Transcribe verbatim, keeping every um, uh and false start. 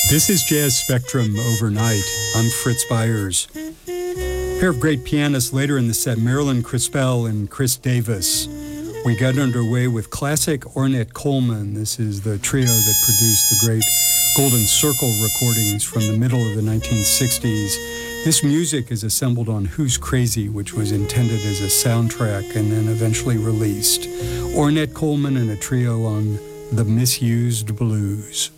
This is Jazz Spectrum Overnight. I'm Fritz Byers. A pair of great pianists later in the set, Marilyn Crispell and Chris Davis. We got underway with classic Ornette Coleman. This is the trio that produced the great Golden Circle recordings from the middle of the nineteen sixties. This music is assembled on Who's Crazy, which was intended as a soundtrack and then eventually released. Ornette Coleman and a trio on The Misused Blues.